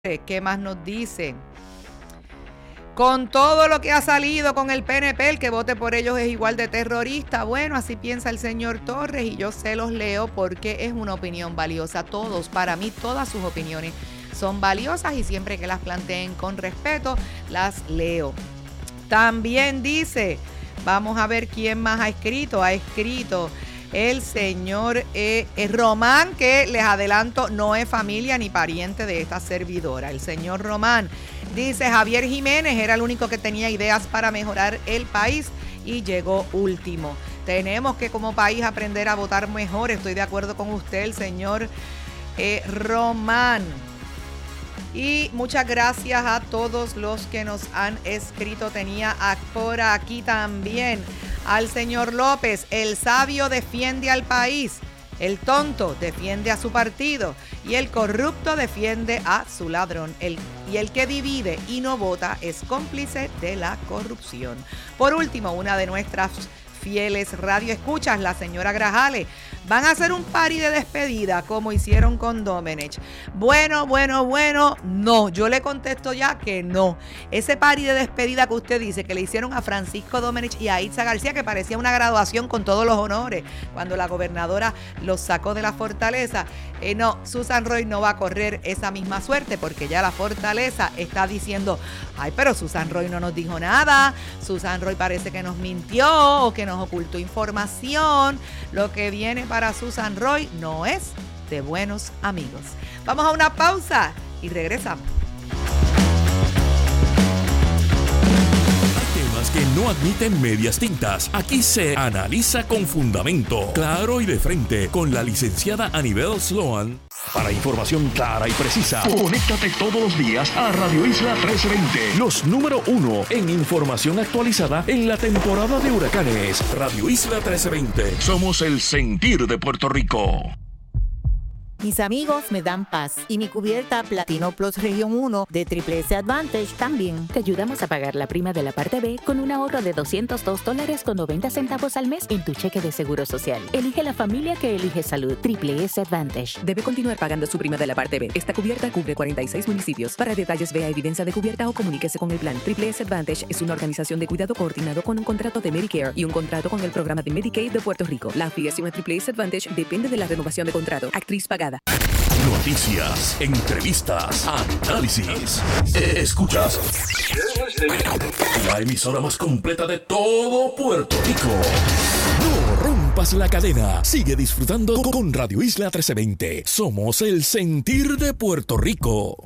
¿Qué más nos dice? Con todo lo que ha salido con el PNP, el que vote por ellos es igual de terrorista. Bueno, así piensa el señor Torres y yo se los leo porque es una opinión valiosa. Todos, para mí, todas sus opiniones son valiosas y siempre que las planteen con respeto, las leo. También dice, vamos a ver quién más ha escrito. Ha escrito el señor Román, que les adelanto no es familia ni pariente de esta servidora. El señor Román dice, Javier Jiménez era el único que tenía ideas para mejorar el país y llegó último. Tenemos que como país aprender a votar mejor. Estoy de acuerdo con usted, el señor Román. Y muchas gracias a todos los que nos han escrito. Tenía por aquí también al señor López. El sabio defiende al país, el tonto defiende a su partido y el corrupto defiende a su ladrón. Y el que divide y no vota es cómplice de la corrupción. Por último, una de nuestras fieles radioescuchas, la señora Grajales, van a hacer un party de despedida como hicieron con Domenech. Bueno, no, yo le contesto ya que no. Ese party de despedida que usted dice que le hicieron a Francisco Domenech y a Itza García, que parecía una graduación con todos los honores, cuando la gobernadora los sacó de la fortaleza, no, Susan Roy no va a correr esa misma suerte porque ya la fortaleza está diciendo, ay, pero Susan Roy no nos dijo nada, Susan Roy parece que nos mintió o que nos ocultó información. Lo que viene para Susan Roy no es de buenos amigos. Vamos a una pausa y regresamos. Que no admiten medias tintas. Aquí se analiza con fundamento, claro y de frente, con la licenciada Anibel Sloan. Para información clara y precisa, conéctate todos los días a Radio Isla 1320. Los número 1 en información actualizada en la temporada de huracanes. Radio Isla 1320. Somos el sentir de Puerto Rico. Mis amigos me dan paz y mi cubierta Platino Plus Región 1 de Triple S Advantage también. Te ayudamos a pagar la prima de la parte B con un ahorro de $202.90 al mes en tu cheque de seguro social. Elige la familia que elige salud. Triple S Advantage. Debe continuar pagando su prima de la parte B. Esta cubierta cubre 46 municipios. Para detalles, vea evidencia de cubierta o comuníquese con el plan. Triple S Advantage es una organización de cuidado coordinado con un contrato de Medicare y un contrato con el programa de Medicaid de Puerto Rico. La afiliación a Triple S Advantage depende de la renovación de contrato. Actriz pagada. Noticias, entrevistas, análisis. Escuchas la emisora más completa de todo Puerto Rico. No rompas la cadena. Sigue disfrutando con Radio Isla 1320. Somos el sentir de Puerto Rico.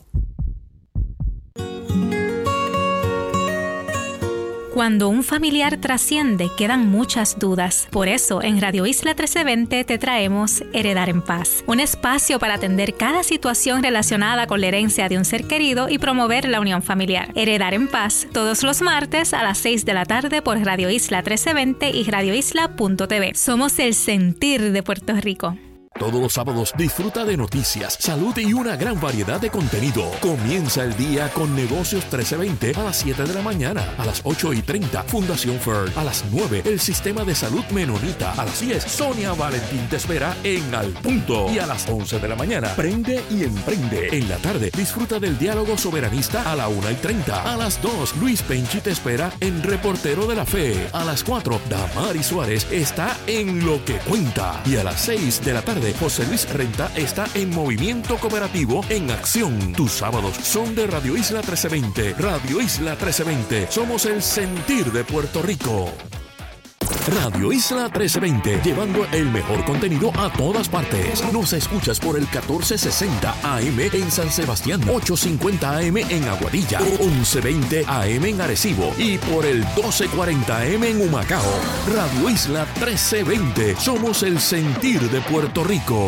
Cuando un familiar trasciende, quedan muchas dudas. Por eso, en Radio Isla 1320 te traemos Heredar en Paz, un espacio para atender cada situación relacionada con la herencia de un ser querido y promover la unión familiar. Heredar en Paz, todos los martes a las 6 de la tarde por Radio Isla 1320 y radioisla.tv. Somos el sentir de Puerto Rico. Todos los sábados disfruta de noticias, salud y una gran variedad de contenido. Comienza el día con Negocios 1320 a las 7 de la mañana. A las 8:30, Fundación FERD. A las 9, el Sistema de Salud Menonita. A las 10, Sonia Valentín te espera en Al Punto. Y a las 11 de la mañana, Prende y Emprende. En la tarde, disfruta del diálogo soberanista a la 1:30. A las 2, Luis Penchi te espera en Reportero de la Fe. A las 4, Damari Suárez está en Lo que Cuenta. Y a las 6 de la tarde, José Luis Renta está en Movimiento Cooperativo en Acción. Tus sábados son de Radio Isla 1320. Radio Isla 1320. Somos el sentir de Puerto Rico. Radio Isla 1320, llevando el mejor contenido a todas partes. Nos escuchas por el 1460 AM en San Sebastián, 850 AM en Aguadilla, 1120 AM en Arecibo y por el 1240 AM en Humacao. Radio Isla 1320, somos el sentir de Puerto Rico.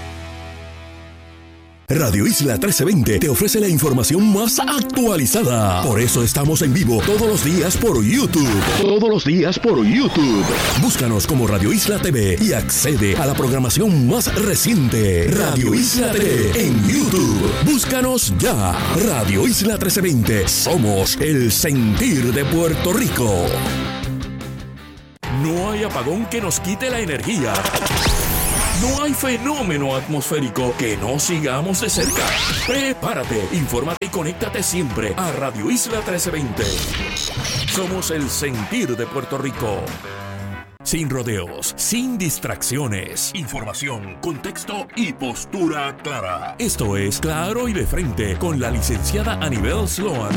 Radio Isla 1320 te ofrece la información más actualizada. Por eso estamos en vivo todos los días por YouTube. Todos los días por YouTube. Búscanos como Radio Isla TV y accede a la programación más reciente. Radio Isla TV en YouTube. Búscanos ya. Radio Isla 1320. Somos el sentir de Puerto Rico. No hay apagón que nos quite la energía. No hay fenómeno atmosférico que no sigamos de cerca. Prepárate, infórmate y conéctate siempre a Radio Isla 1320. Somos el sentir de Puerto Rico. Sin rodeos, sin distracciones. Información, contexto y postura clara. Esto es Claro y de Frente con la licenciada Anibel Sloan.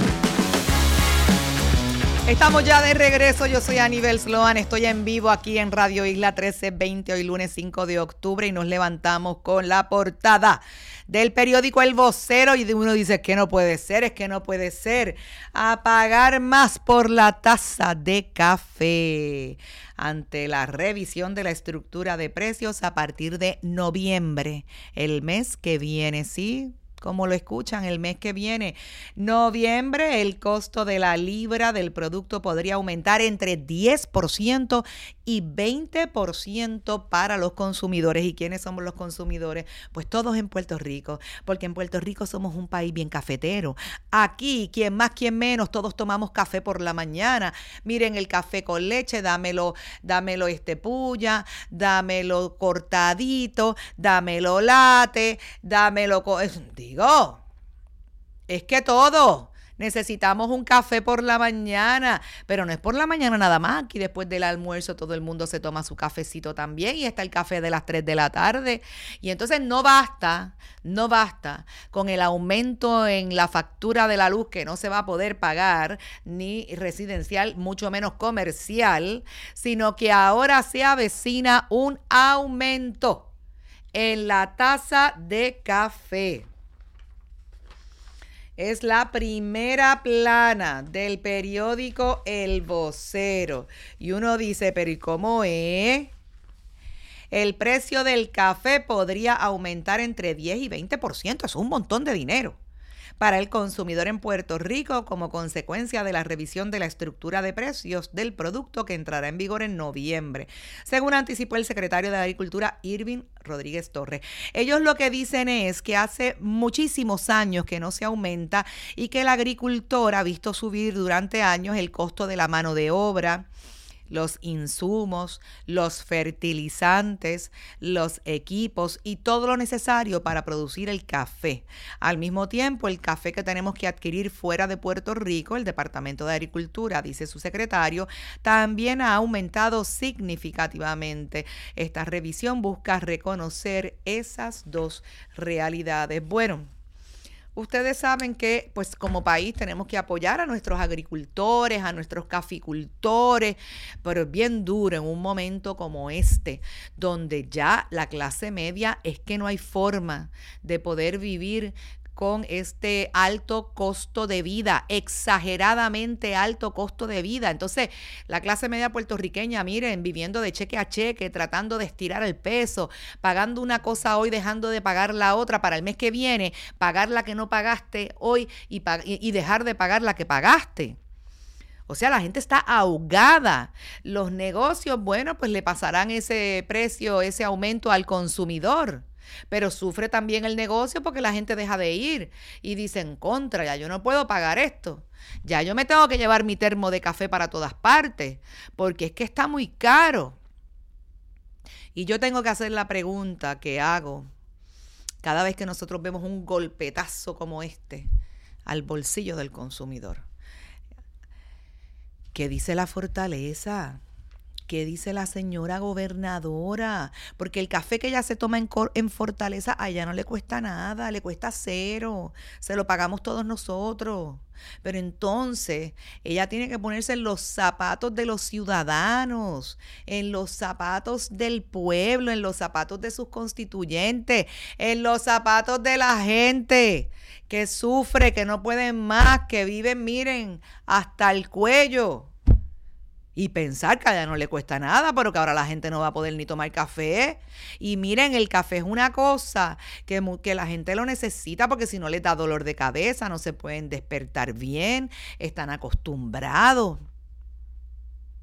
Estamos ya de regreso, yo soy Anibel Sloan, estoy en vivo aquí en Radio Isla 1320, hoy lunes 5 de octubre y nos levantamos con la portada del periódico El Vocero y uno dice que no puede ser, es que no puede ser, a pagar más por la taza de café ante la revisión de la estructura de precios a partir de noviembre, el mes que viene, ¿sí? Como lo escuchan, el mes que viene, noviembre, el costo de la libra del producto podría aumentar entre 10% y 20% para los consumidores. ¿Y quiénes somos los consumidores? Pues todos en Puerto Rico, porque en Puerto Rico somos un país bien cafetero. Aquí, quien más, quien menos, todos tomamos café por la mañana. Miren, el café con leche, dámelo puya, dámelo cortadito, dámelo latte, dámelo... Digo, es que todo. Necesitamos un café por la mañana, pero no es por la mañana nada más. Aquí después del almuerzo todo el mundo se toma su cafecito también y está el café de las 3 de la tarde. Y entonces no basta con el aumento en la factura de la luz que no se va a poder pagar, ni residencial, mucho menos comercial, sino que ahora se avecina un aumento en la tasa de café. Es la primera plana del periódico El Vocero. Y uno dice, pero ¿y cómo es? El precio del café podría aumentar entre 10 y 20%. Eso es un montón de dinero para el consumidor en Puerto Rico como consecuencia de la revisión de la estructura de precios del producto que entrará en vigor en noviembre, según anticipó el secretario de Agricultura, Irving Rodríguez Torres. Ellos lo que dicen es que hace muchísimos años que no se aumenta y que el agricultor ha visto subir durante años el costo de la mano de obra, los insumos, los fertilizantes, los equipos y todo lo necesario para producir el café. Al mismo tiempo, el café que tenemos que adquirir fuera de Puerto Rico, el Departamento de Agricultura, dice su secretario, también ha aumentado significativamente. Esta revisión busca reconocer esas dos realidades. Bueno, ustedes saben que, pues, como país tenemos que apoyar a nuestros agricultores, a nuestros caficultores, pero es bien duro en un momento como este, donde ya la clase media es que no hay forma de poder vivir con este alto costo de vida, exageradamente alto costo de vida. Entonces, la clase media puertorriqueña, miren, viviendo de cheque a cheque, tratando de estirar el peso, pagando una cosa hoy, dejando de pagar la otra para el mes que viene, pagar la que no pagaste hoy y dejar de pagar la que pagaste. O sea, la gente está ahogada. Los negocios, bueno, pues le pasarán ese precio, ese aumento al consumidor. Pero sufre también el negocio porque la gente deja de ir y dicen, contra, ya yo no puedo pagar esto. Ya yo me tengo que llevar mi termo de café para todas partes porque es que está muy caro. Y yo tengo que hacer la pregunta que hago cada vez que nosotros vemos un golpetazo como este al bolsillo del consumidor. ¿Qué dice la Fortaleza? ¿Qué dice la señora gobernadora? Porque el café que ella se toma en Fortaleza, a ella no le cuesta nada, le cuesta cero. Se lo pagamos todos nosotros. Pero entonces ella tiene que ponerse en los zapatos de los ciudadanos, en los zapatos del pueblo, en los zapatos de sus constituyentes, en los zapatos de la gente que sufre, que no pueden más, que viven, miren, hasta el cuello. Y pensar que a ella no le cuesta nada, pero que ahora la gente no va a poder ni tomar café. Y miren, el café es una cosa que la gente lo necesita porque si no les da dolor de cabeza, no se pueden despertar bien, están acostumbrados.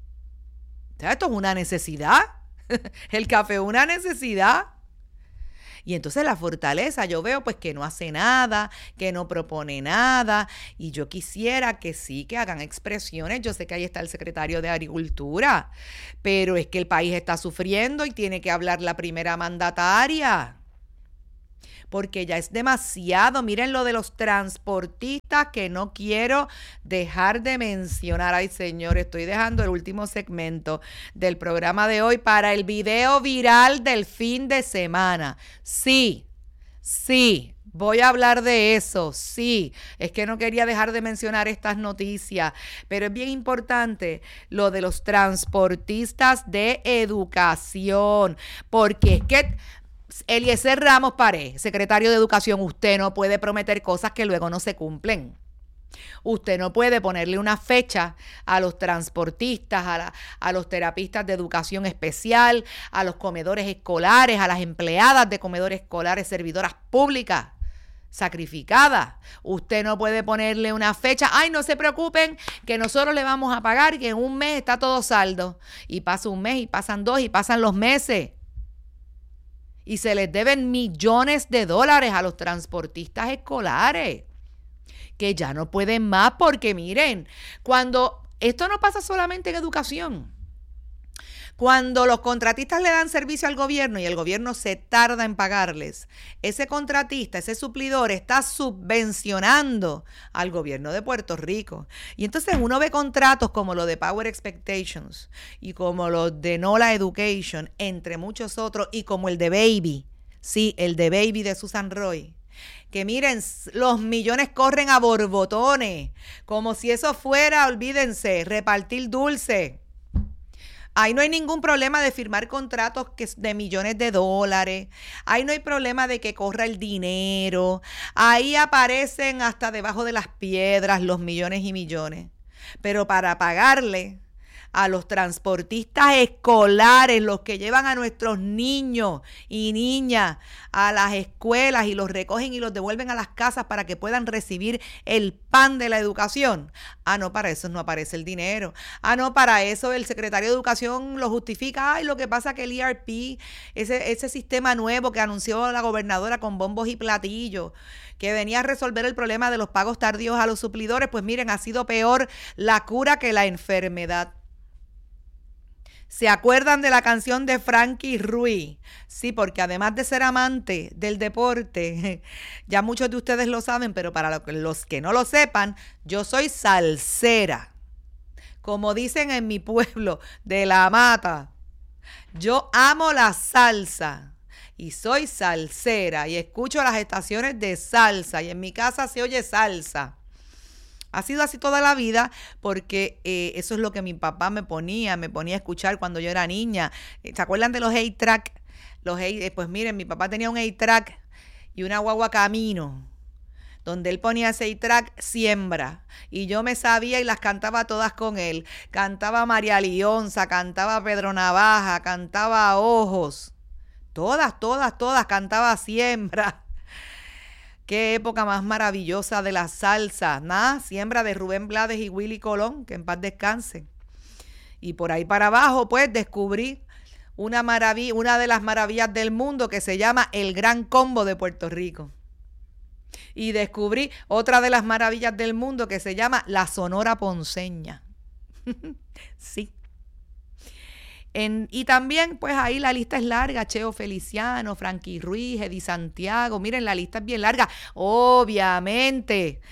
O sea, esto es una necesidad. El café es una necesidad. Y entonces la fortaleza, yo veo pues que no hace nada, que no propone nada, y yo quisiera que sí, que hagan expresiones. Yo sé que ahí está el secretario de Agricultura, pero es que el país está sufriendo y tiene que hablar la primera mandataria, porque ya es demasiado. Miren lo de los transportistas, que no quiero dejar de mencionar. Ay, señor, estoy dejando el último segmento del programa de hoy para el video viral del fin de semana. Sí, voy a hablar de eso, sí. Es que no quería dejar de mencionar estas noticias, pero es bien importante lo de los transportistas de educación, porque es que Eliezer Ramos Pared, secretario de Educación, usted no puede prometer cosas que luego no se cumplen. Usted no puede ponerle una fecha a los transportistas, a los terapistas de educación especial, a los comedores escolares, a las empleadas de comedores escolares, servidoras públicas sacrificadas. Usted no puede ponerle una fecha. Ay, no se preocupen, que nosotros le vamos a pagar y que en un mes está todo saldo. Y pasa un mes, y pasan dos, y pasan los meses. Y se les deben millones de dólares a los transportistas escolares, que ya no pueden más, porque miren, cuando esto no pasa solamente en educación, cuando los contratistas le dan servicio al gobierno y el gobierno se tarda en pagarles, ese contratista, ese suplidor está subvencionando al gobierno de Puerto Rico. Y entonces uno ve contratos como lo de Power Expectations y como los de NOLA Education, entre muchos otros, y como el de Baby, sí, el de Baby de Susan Roy, que miren, los millones corren a borbotones, como si eso fuera, olvídense, repartir dulce. Ahí no hay ningún problema de firmar contratos de millones de dólares. Ahí no hay problema de que corra el dinero. Ahí aparecen hasta debajo de las piedras los millones y millones. Pero para pagarle a los transportistas escolares, los que llevan a nuestros niños y niñas a las escuelas y los recogen y los devuelven a las casas para que puedan recibir el pan de la educación. Ah, no, para eso no aparece el dinero. Ah, no, para eso el secretario de Educación lo justifica. Ay, lo que pasa que el ERP, ese sistema nuevo que anunció la gobernadora con bombos y platillos, que venía a resolver el problema de los pagos tardíos a los suplidores, pues miren, ha sido peor la cura que la enfermedad. ¿Se acuerdan de la canción de Frankie Ruiz? Sí, porque además de ser amante del deporte, ya muchos de ustedes lo saben, pero para los que no lo sepan, yo soy salsera. Como dicen en mi pueblo, de La Mata. Yo amo la salsa y soy salsera y escucho las estaciones de salsa y en mi casa se oye salsa. Ha sido así toda la vida porque eso es lo que mi papá me ponía a escuchar cuando yo era niña. ¿Se acuerdan de los 8-track? Pues miren, mi papá tenía un 8-track y una guagua Camino, donde él ponía ese 8-track Siembra. Y yo me sabía y las cantaba todas con él. Cantaba María Lionza, cantaba Pedro Navaja, cantaba Ojos. Todas cantaba Siembra. Qué época más maravillosa de la salsa, ¿nah? Siembra de Rubén Blades y Willy Colón, que en paz descansen. Y por ahí para abajo, pues, descubrí una de las maravillas del mundo que se llama El Gran Combo de Puerto Rico. Y descubrí otra de las maravillas del mundo que se llama La Sonora Ponceña. Sí. Y también, pues ahí la lista es larga. Cheo Feliciano, Frankie Ruiz, Eddie Santiago. Miren, la lista es bien larga. Obviamente,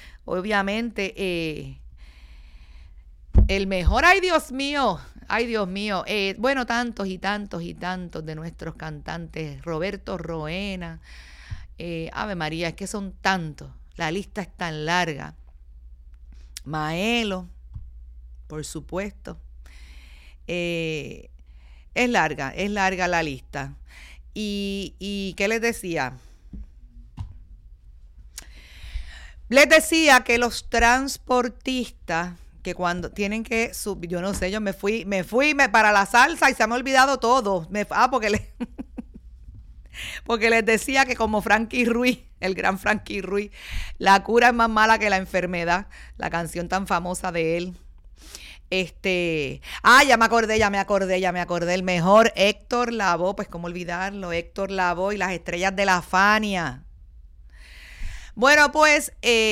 el mejor, ay Dios mío. Bueno, tantos y tantos de nuestros cantantes. Roberto Roena, Ave María, es que son tantos. La lista es tan larga. Maelo, por supuesto. Es larga la lista. ¿Y qué les decía? Les decía que los transportistas, que cuando tienen que subir, yo no sé, yo me fui para la salsa y se me ha olvidado todo. Porque les decía que como Frankie Ruiz, el gran Frankie Ruiz, la cura es más mala que la enfermedad, la canción tan famosa de él. Ya me acordé, el mejor Héctor Lavoe, pues cómo olvidarlo, Héctor Lavoe y las estrellas de la Fania. Bueno, pues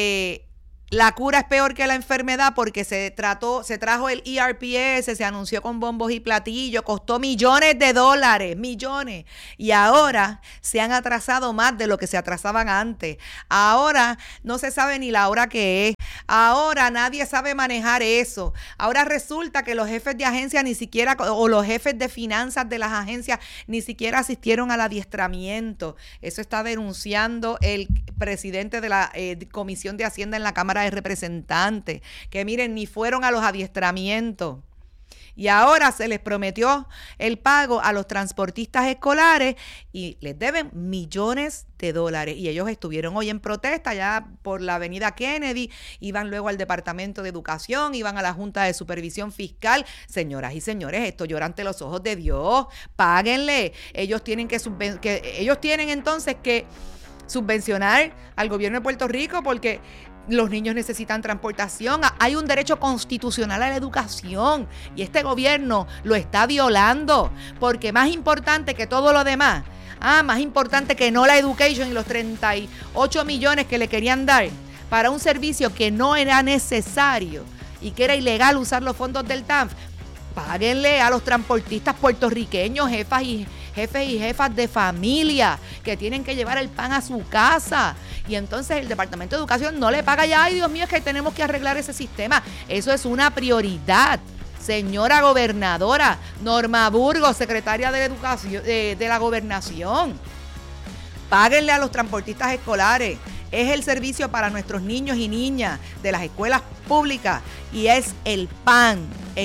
la cura es peor que la enfermedad porque se trajo el ERPS, se anunció con bombos y platillos, costó millones de dólares, millones. Y ahora se han atrasado más de lo que se atrasaban antes. Ahora no se sabe ni la hora que es. Ahora nadie sabe manejar eso. Ahora resulta que los jefes de agencia ni siquiera, o los jefes de finanzas de las agencias ni siquiera asistieron al adiestramiento. Eso está denunciando el presidente de la Comisión de Hacienda en la Cámara de Representantes, que miren, ni fueron a los adiestramientos. Y ahora se les prometió el pago a los transportistas escolares y les deben millones de dólares. Y ellos estuvieron hoy en protesta ya por la avenida Kennedy, iban luego al Departamento de Educación, iban a la Junta de Supervisión Fiscal. Señoras y señores, esto llora ante los ojos de Dios. Páguenle. Ellos tienen entonces que subvencionar al gobierno de Puerto Rico porque los niños necesitan transportación. Hay un derecho constitucional a la educación y este gobierno lo está violando porque más importante que todo lo demás, más importante que no la education y los 38 millones que le querían dar para un servicio que no era necesario y que era ilegal usar los fondos del TANF, páguenle a los transportistas puertorriqueños, jefes y jefas de familia que tienen que llevar el pan a su casa. Y entonces el Departamento de Educación no le paga ya. Ay, Dios mío, es que tenemos que arreglar ese sistema. Eso es una prioridad. Señora gobernadora Norma Burgos, secretaria de Educación de la Gobernación, páguenle a los transportistas escolares. Es el servicio para nuestros niños y niñas de las escuelas públicas y es el pan,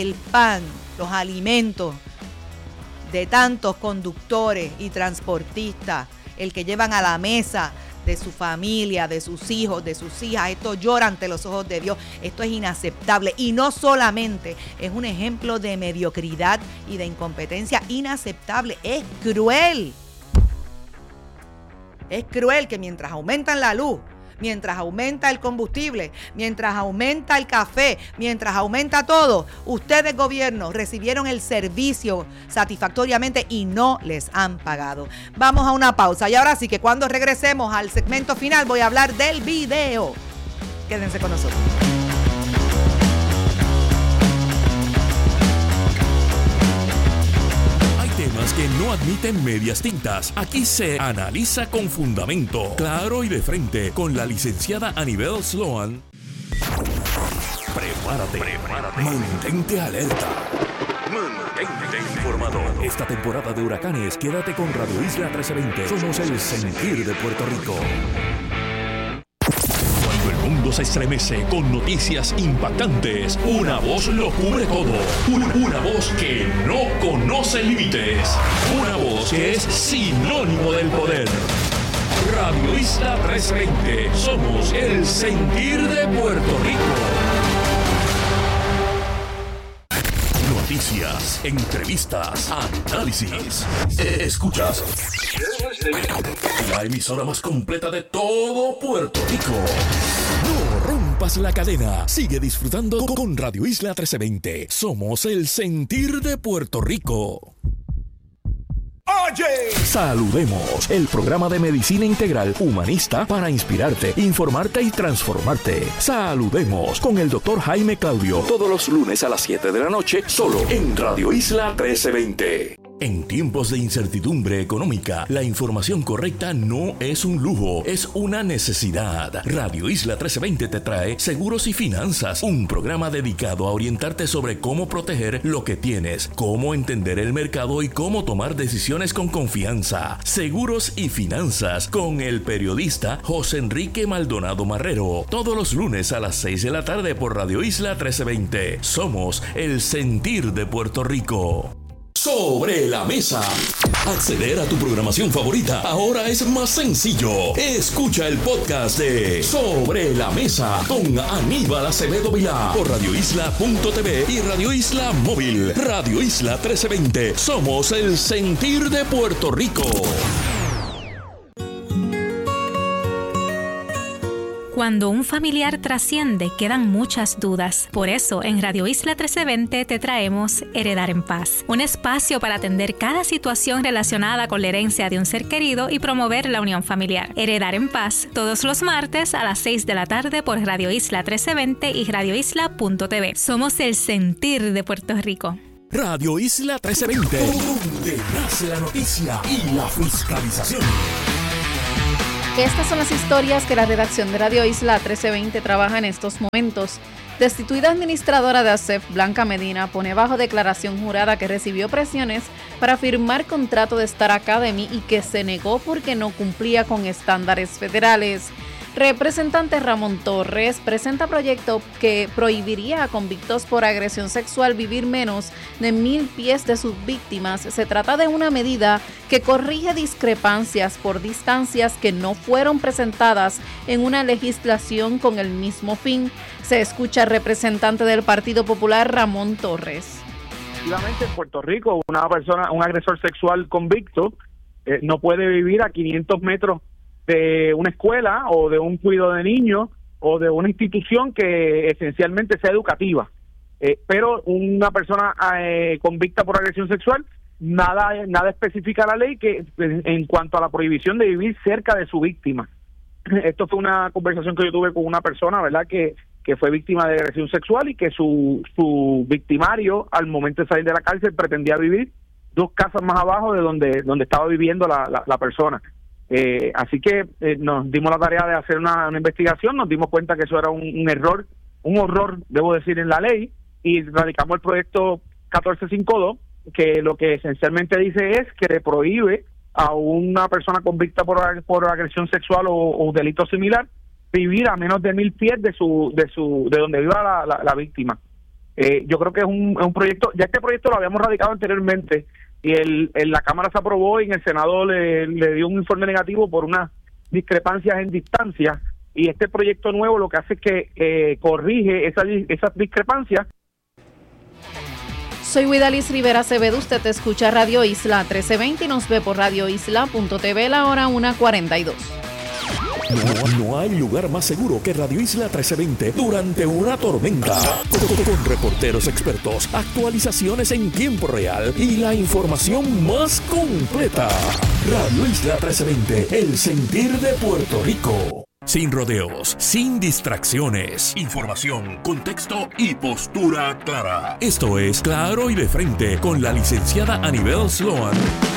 los alimentos de tantos conductores y transportistas, el que llevan a la mesa de su familia, de sus hijos, de sus hijas. Esto llora ante los ojos de Dios. Esto es inaceptable y no solamente es un ejemplo de mediocridad y de incompetencia inaceptable, es cruel. Es cruel que mientras aumentan la luz, mientras aumenta el combustible, mientras aumenta el café, mientras aumenta todo, ustedes, gobierno, recibieron el servicio satisfactoriamente y no les han pagado. Vamos a una pausa y ahora sí que cuando regresemos al segmento final voy a hablar del video. Quédense con nosotros. Temas que no admiten medias tintas. Aquí se analiza con fundamento, claro y de frente, con la licenciada Anibel Sloan. Prepárate. Mantente alerta. Mantente informado. Esta temporada de huracanes, quédate con Radio Isla 1320. Somos el sentir de Puerto Rico. Cuando el mundo se estremece con noticias impactantes, una voz lo cubre todo. Una voz que no conoce límites. Una voz que es sinónimo del poder. Radio Isla 1320. Somos el sentir de Puerto Rico. Noticias, entrevistas, análisis. Escuchas la emisora más completa de todo Puerto Rico. No rompas la cadena. Sigue disfrutando con Radio Isla 1320. Somos el sentir de Puerto Rico. Oye, saludemos, el programa de medicina integral humanista para inspirarte, informarte y transformarte. Saludemos con el Dr. Jaime Claudio, todos los lunes a las 7 de la noche, solo en Radio Isla 1320. En tiempos de incertidumbre económica, la información correcta no es un lujo, es una necesidad. Radio Isla 1320 te trae Seguros y Finanzas, un programa dedicado a orientarte sobre cómo proteger lo que tienes, cómo entender el mercado y cómo tomar decisiones con confianza. Seguros y Finanzas con el periodista José Enrique Maldonado Marrero, todos los lunes a las 6 de la tarde por Radio Isla 1320. Somos el sentir de Puerto Rico. Sobre la mesa. Acceder a tu programación favorita ahora es más sencillo. Escucha el podcast de Sobre la Mesa con Aníbal Acevedo Vilá por radioisla.tv y Radio Isla Móvil. Radio Isla 1320. Somos el sentir de Puerto Rico. Cuando un familiar trasciende, quedan muchas dudas. Por eso, en Radio Isla 1320 te traemos Heredar en Paz, un espacio para atender cada situación relacionada con la herencia de un ser querido y promover la unión familiar. Heredar en Paz, todos los martes a las 6 de la tarde por Radio Isla 1320 y radioisla.tv. Somos el sentir de Puerto Rico. Radio Isla 1320, donde nace la noticia y la fiscalización. Estas son las historias que la redacción de Radio Isla 1320 trabaja en estos momentos. Destituida administradora de ASEF, Blanca Medina, pone bajo declaración jurada que recibió presiones para firmar contrato de Star Academy y que se negó porque no cumplía con estándares federales. Representante Ramón Torres presenta proyecto que prohibiría a convictos por agresión sexual vivir menos de 1,000 pies de sus víctimas. Se trata de una medida que corrige discrepancias por distancias que no fueron presentadas en una legislación con el mismo fin. Se escucha al representante del Partido Popular, Ramón Torres. Efectivamente, en Puerto Rico, un agresor sexual convicto no puede vivir a 500 metros de una escuela o de un cuidado de niños o de una institución que esencialmente sea educativa. Pero una persona convicta por agresión sexual, nada especifica la ley que en cuanto a la prohibición de vivir cerca de su víctima. Esto fue una conversación que yo tuve con una persona, ¿verdad?, que fue víctima de agresión sexual y que su victimario, al momento de salir de la cárcel, pretendía vivir 2 casas más abajo de donde estaba viviendo la persona. Así que nos dimos la tarea de hacer una investigación, nos dimos cuenta que eso era un error, un horror, debo decir, en la ley, y radicamos el proyecto 1452, que lo que esencialmente dice es que le prohíbe a una persona convicta por agresión sexual o delito similar vivir a menos de 1,000 pies de donde viva la víctima. Yo creo que es un proyecto, ya este proyecto lo habíamos radicado anteriormente, y en la Cámara se aprobó y en el Senado le dio un informe negativo por unas discrepancias en distancia, y este proyecto nuevo lo que hace es que corrige esas discrepancias. Soy Huidalis Rivera Acevedo, usted escucha Radio Isla 1320 y nos ve por radioisla.tv, la hora 1:42. No hay lugar más seguro que Radio Isla 1320 durante una tormenta. Con reporteros expertos, actualizaciones en tiempo real y la información más completa. Radio Isla 1320, el sentir de Puerto Rico. Sin rodeos, sin distracciones. Información, contexto y postura clara. Esto es Claro y de Frente con la licenciada Anibel Sloan.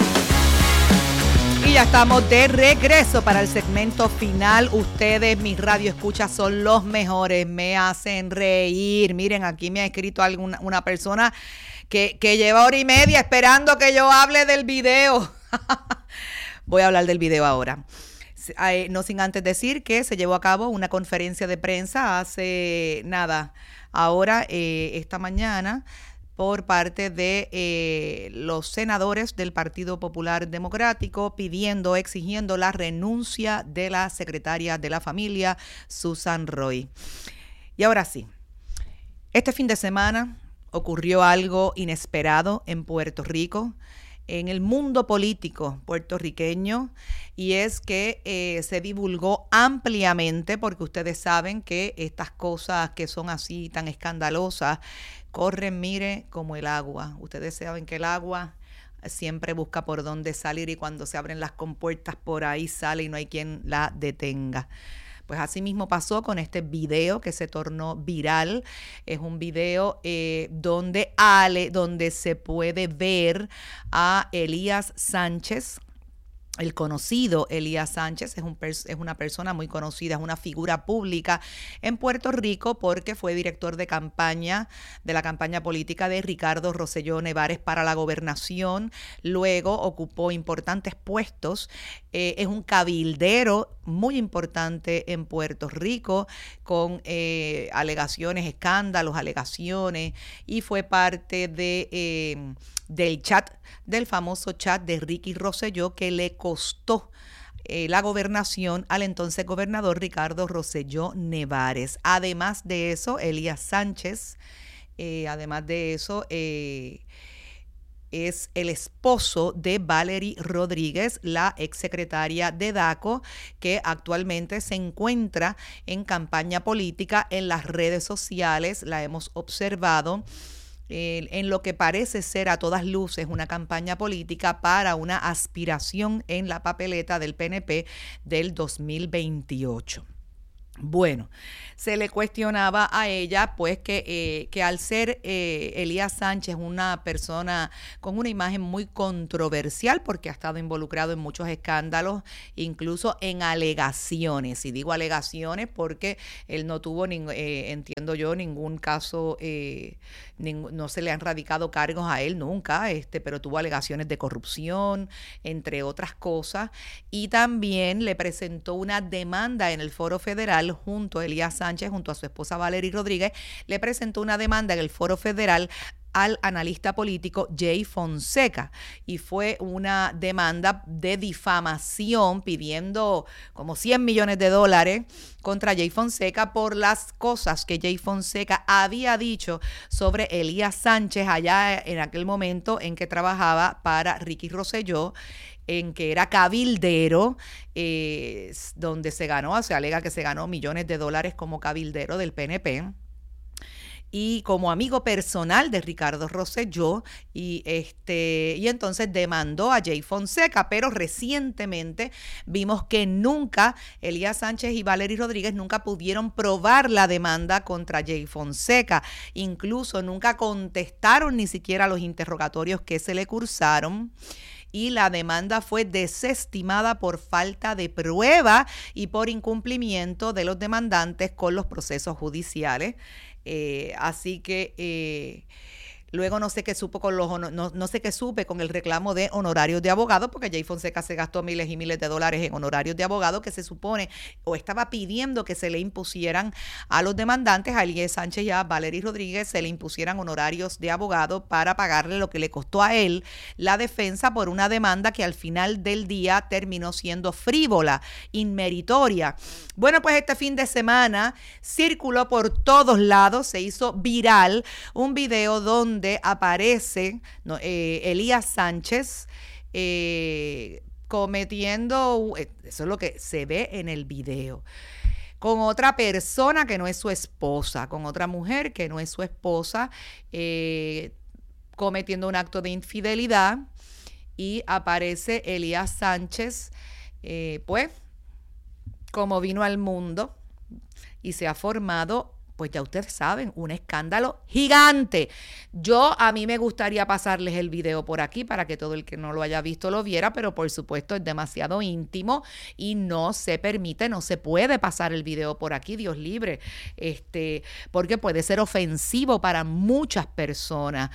Y ya estamos de regreso para el segmento final. Ustedes, mis radioescuchas, son los mejores, me hacen reír. Miren, aquí me ha escrito una persona que lleva 1:30 esperando que yo hable del video. Voy a hablar del video ahora. No sin antes decir que se llevó a cabo una conferencia de prensa esta mañana, por parte de los senadores del Partido Popular Democrático, exigiendo la renuncia de la secretaria de la familia, Susan Roy. Y ahora sí, este fin de semana ocurrió algo inesperado en Puerto Rico, en el mundo político puertorriqueño, y es que se divulgó ampliamente, porque ustedes saben que estas cosas que son así tan escandalosas corren, mire, como el agua. Ustedes saben que el agua siempre busca por dónde salir, y cuando se abren las compuertas por ahí sale y no hay quien la detenga. Pues así mismo pasó con este video que se tornó viral. Es un video donde se puede ver a Elías Sánchez. El conocido Elías Sánchez es una persona muy conocida, es una figura pública en Puerto Rico, porque fue director de la campaña política de Ricardo Rosselló Nevares para la gobernación. Luego ocupó importantes puestos. Es un cabildero muy importante en Puerto Rico, con alegaciones, y fue parte del famoso chat de Ricky Rosselló, que le costó la gobernación al entonces gobernador Ricardo Rosselló Nevares. Además de eso, Elías Sánchez, es el esposo de Valerie Rodríguez, la exsecretaria de DACO, que actualmente se encuentra en campaña política en las redes sociales. La hemos observado en lo que parece ser a todas luces una campaña política para una aspiración en la papeleta del PNP del 2028. Bueno, se le cuestionaba a ella pues que al ser Elías Sánchez una persona con una imagen muy controversial, porque ha estado involucrado en muchos escándalos, incluso en alegaciones, y digo alegaciones porque él no tuvo, entiendo yo, ningún caso, no se le han radicado cargos a él nunca, pero tuvo alegaciones de corrupción, entre otras cosas, y también le presentó una demanda en el Foro Federal junto a Elías Sánchez, junto a su esposa Valerie Rodríguez, le presentó una demanda en el Foro Federal al analista político Jay Fonseca, y fue una demanda de difamación pidiendo como $100 millones contra Jay Fonseca por las cosas que Jay Fonseca había dicho sobre Elías Sánchez allá en aquel momento en que trabajaba para Ricky Rosselló, en que era cabildero, donde se alega que se ganó millones de dólares como cabildero del PNP. Y como amigo personal de Ricardo Rosselló, y entonces demandó a Jay Fonseca, pero recientemente vimos que nunca Elías Sánchez y Valerie Rodríguez nunca pudieron probar la demanda contra Jay Fonseca, incluso nunca contestaron ni siquiera los interrogatorios que se le cursaron, y la demanda fue desestimada por falta de prueba y por incumplimiento de los demandantes con los procesos judiciales. Así que luego no sé qué supe con el reclamo de honorarios de abogados, porque Jay Fonseca se gastó miles y miles de dólares en honorarios de abogados que se supone o estaba pidiendo que se le impusieran a los demandantes, a Elías Sánchez y a Valerie Rodríguez, se le impusieran honorarios de abogado para pagarle lo que le costó a él la defensa por una demanda que al final del día terminó siendo frívola, inmeritoria. Bueno, pues este fin de semana circuló por todos lados, se hizo viral un video donde aparece Elías Sánchez cometiendo, eso es lo que se ve en el video, con otra persona que no es su esposa, con otra mujer que no es su esposa, cometiendo un acto de infidelidad, y aparece Elías Sánchez, pues, como vino al mundo, y se ha formado, pues ya ustedes saben, un escándalo gigante. A mí me gustaría pasarles el video por aquí para que todo el que no lo haya visto lo viera, pero por supuesto es demasiado íntimo y no se permite, no se puede pasar el video por aquí, Dios libre, porque puede ser ofensivo para muchas personas,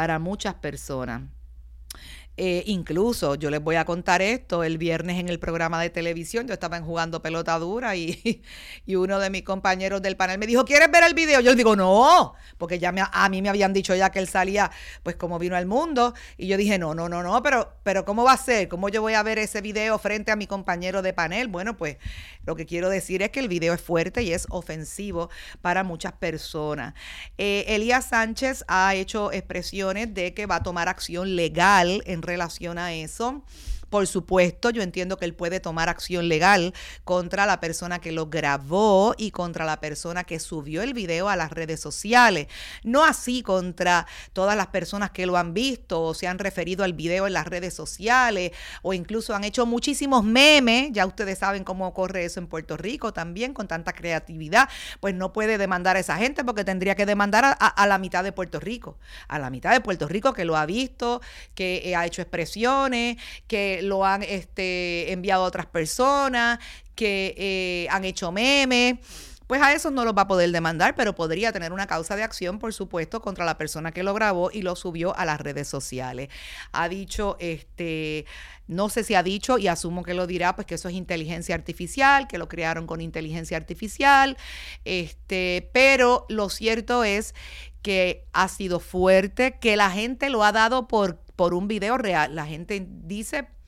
Incluso yo les voy a contar esto, el viernes en el programa de televisión yo estaba jugando pelota dura y uno de mis compañeros del panel me dijo, ¿quieres ver el video? Yo le digo, no, porque a mí me habían dicho ya que él salía pues como vino al mundo, y yo dije, no, pero ¿cómo va a ser? ¿Cómo yo voy a ver ese video frente a mi compañero de panel? Bueno, pues lo que quiero decir es que el video es fuerte y es ofensivo para muchas personas. Elías Sánchez ha hecho expresiones de que va a tomar acción legal en relación a eso. Por supuesto, yo entiendo que él puede tomar acción legal contra la persona que lo grabó y contra la persona que subió el video a las redes sociales. No así contra todas las personas que lo han visto o se han referido al video en las redes sociales, o incluso han hecho muchísimos memes. Ya ustedes saben cómo ocurre eso en Puerto Rico también, con tanta creatividad. Pues no puede demandar a esa gente, porque tendría que demandar a la mitad de Puerto Rico. A la mitad de Puerto Rico que lo ha visto, que ha hecho expresiones, que lo han enviado a otras personas, que han hecho memes. Pues a esos no los va a poder demandar, pero podría tener una causa de acción, por supuesto, contra la persona que lo grabó y lo subió a las redes sociales. Ha dicho, no sé si ha dicho, y asumo que lo dirá, pues que eso es inteligencia artificial, que lo crearon con inteligencia artificial, pero lo cierto es que ha sido fuerte, que la gente lo ha dado por un video real. La gente dice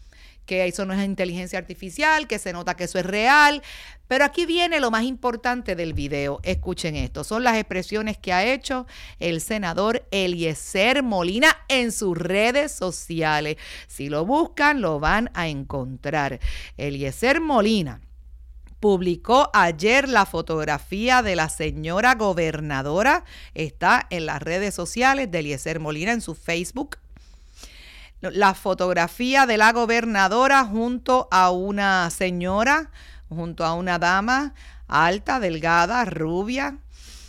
que eso no es inteligencia artificial, que se nota que eso es real. Pero aquí viene lo más importante del video. Escuchen esto. Son las expresiones que ha hecho el senador Eliezer Molina en sus redes sociales. Si lo buscan, lo van a encontrar. Eliezer Molina publicó ayer la fotografía de la señora gobernadora. Está en las redes sociales de Eliezer Molina en su Facebook. La fotografía de la gobernadora junto a una señora, junto a una dama alta, delgada, rubia,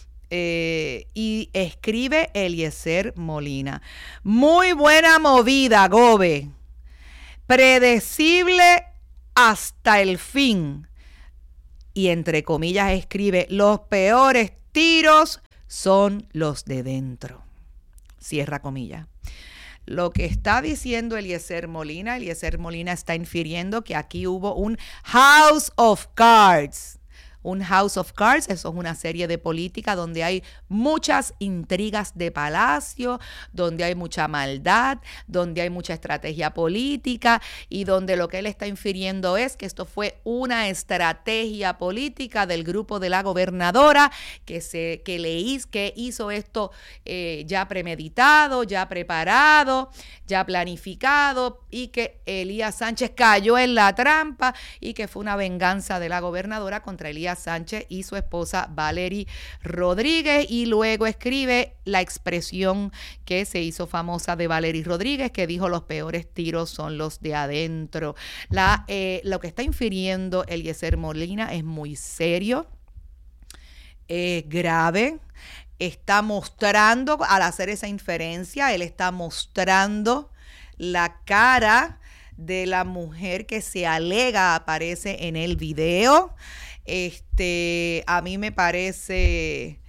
y escribe Eliezer Molina. Muy buena movida, Gobe. Predecible hasta el fin. Y entre comillas escribe, los peores tiros son los de dentro. Cierra comillas. Lo que está diciendo Eliezer Molina está infiriendo que aquí hubo un House of Cards. Un House of Cards, eso es una serie de política donde hay muchas intrigas de palacio, donde hay mucha maldad, donde hay mucha estrategia política y donde lo que él está infiriendo es que esto fue una estrategia política del grupo de la gobernadora que hizo esto ya premeditado, ya preparado, ya planificado y que Elías Sánchez cayó en la trampa y que fue una venganza de la gobernadora contra Elías Sánchez y su esposa Valery Rodríguez, y luego escribe la expresión que se hizo famosa de Valery Rodríguez, que dijo los peores tiros son los de adentro. Lo que está infiriendo Eliezer Molina es muy serio, es grave. Está mostrando, al hacer esa inferencia, él está mostrando la cara de la mujer que se alega aparece en el video. A mí me parece,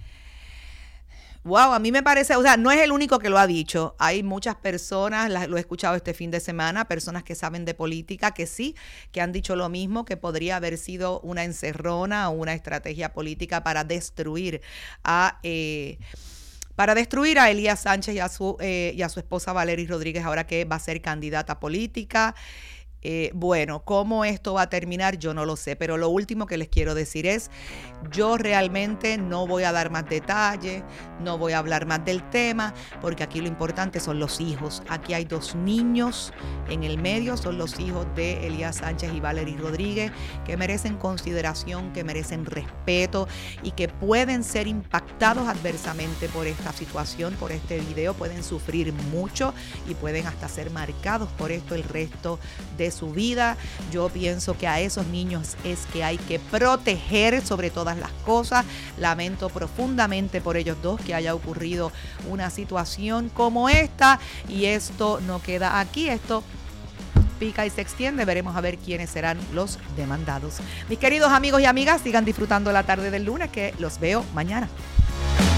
o sea, no es el único que lo ha dicho. Hay muchas personas, lo he escuchado este fin de semana, personas que saben de política, que han dicho lo mismo, que podría haber sido una encerrona o una estrategia política para destruir a Elías Sánchez y a su esposa Valery Rodríguez, ahora que va a ser candidata política. Bueno, cómo esto va a terminar yo no lo sé, pero lo último que les quiero decir es, yo realmente no voy a dar más detalles, no voy a hablar más del tema, porque aquí lo importante son los hijos. Aquí hay 2 niños en el medio, son los hijos de Elías Sánchez y Valery Rodríguez, que merecen consideración, que merecen respeto y que pueden ser impactados adversamente por esta situación, por este video, pueden sufrir mucho y pueden hasta ser marcados por esto el resto de su vida. Yo pienso que a esos niños es que hay que proteger sobre todas las cosas. Lamento profundamente por ellos dos que haya ocurrido una situación como esta, y esto no queda aquí, esto pica y se extiende. Veremos a ver quiénes serán los demandados. Mis queridos amigos y amigas, sigan disfrutando la tarde del lunes, que los veo mañana.